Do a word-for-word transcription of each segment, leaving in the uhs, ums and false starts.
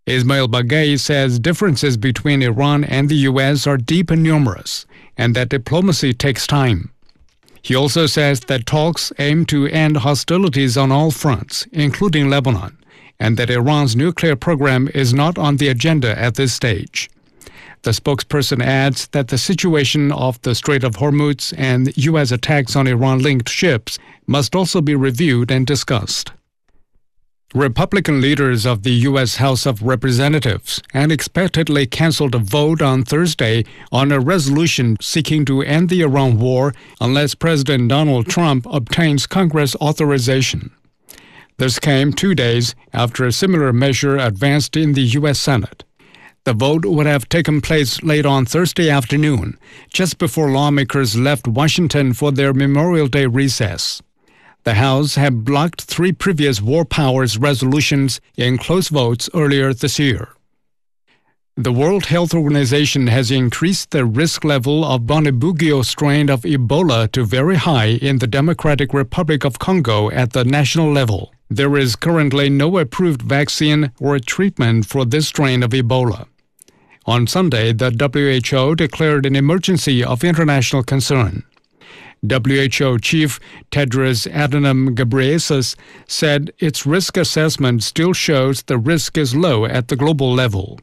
Ismail Bagay says differences between Iran and the U S are deep and numerous, and that diplomacy takes time. He also says that talks aim to end hostilities on all fronts, including Lebanon, and that Iran's nuclear program is not on the agenda at this stage. The spokesperson adds that the situation off the Strait of Hormuz and U S attacks on Iran-linked ships must also be reviewed and discussed. Republican leaders of the U S House of Representatives unexpectedly canceled a vote on Thursday on a resolution seeking to end the Iran war unless President Donald Trump obtains Congress authorization. This came two days after a similar measure advanced in the U S Senate. The vote would have taken place late on Thursday afternoon, just before lawmakers left Washington for their Memorial Day recess. The House had blocked three previous war powers resolutions in close votes earlier this year. The World Health Organization has increased the risk level of Bundibugyo strain of Ebola to very high in the Democratic Republic of Congo at the national level. There is currently no approved vaccine or treatment for this strain of Ebola. On Sunday, the W H O declared an emergency of international concern. W H O Chief Tedros Adhanom Ghebreyesus said its risk assessment still shows the risk is low at the global level.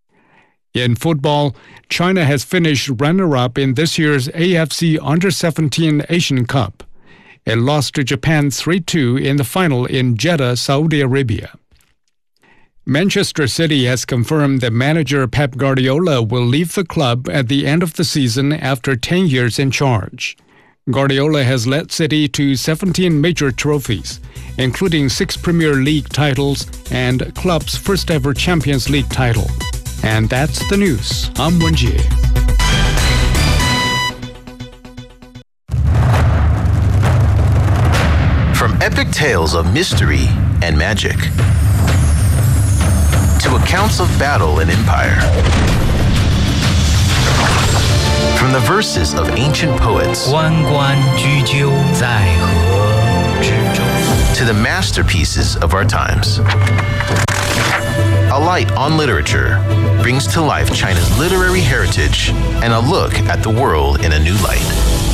In football, China has finished runner-up in this year's A F C Under seventeen Asian Cup. It lost to Japan three two in the final in Jeddah, Saudi Arabia. Manchester City has confirmed that manager Pep Guardiola will leave the club at the end of the season after ten years in charge. Guardiola has led City to seventeen major trophies, including six Premier League titles and club's first-ever Champions League title. And that's the news. I'm Wen Jie. From epic tales of mystery and magic to accounts of battle and empire, from the verses of ancient poets 万观雎鸠，在河之洲 to the masterpieces of our times. A Light on Literature brings to life China's literary heritage and a look at the world in a new light.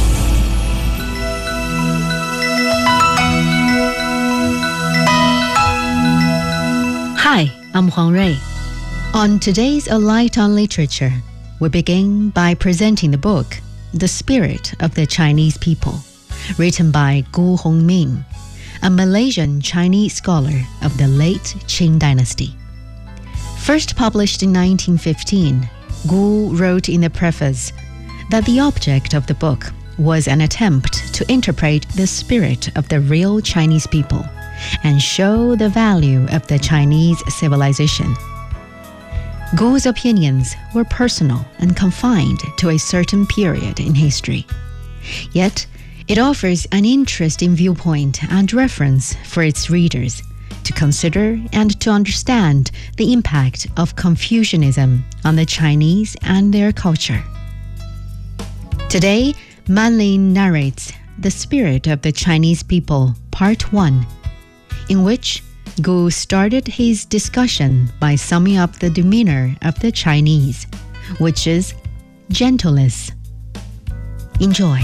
Hi, I'm Huang Rui. On today's A Light on Literature, we begin by presenting the book, The Spirit of the Chinese People, written by Gu Hongming, a Malaysian Chinese scholar of the late Qing dynasty. First published in nineteen fifteen, Gu wrote in the preface that the object of the book was an attempt to interpret the spirit of the real Chinese people and show the value of the Chinese civilization. Gu's opinions were personal and confined to a certain period in history. Yet, it offers an interesting viewpoint and reference for its readers to consider and to understand the impact of Confucianism on the Chinese and their culture. Today, Manlin narrates The Spirit of the Chinese People, Part one, in which Gu started his discussion by summing up the demeanor of the Chinese, which is gentleness. Enjoy.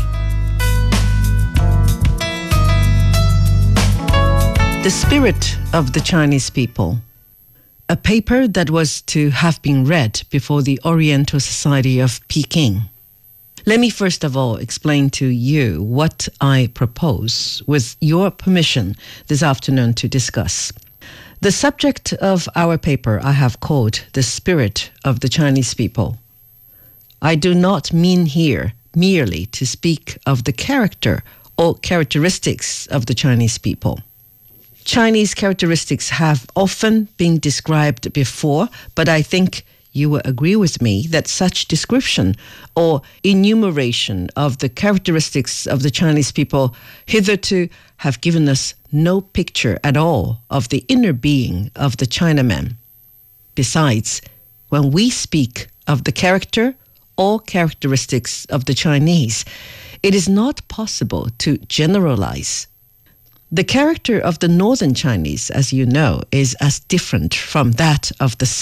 The Spirit of the Chinese People, a paper that was to have been read before the Oriental Society of Peking. Let me first of all explain to you what I propose, with your permission, this afternoon to discuss. The subject of our paper I have called The Spirit of the Chinese People. I do not mean here merely to speak of the character or characteristics of the Chinese people. Chinese characteristics have often been described before, but I think you will agree with me that such description or enumeration of the characteristics of the Chinese people hitherto have given us no picture at all of the inner being of the Chinaman. Besides, when we speak of the character or characteristics of the Chinese, it is not possible to generalize. The character of the northern Chinese, as you know, is as different from that of the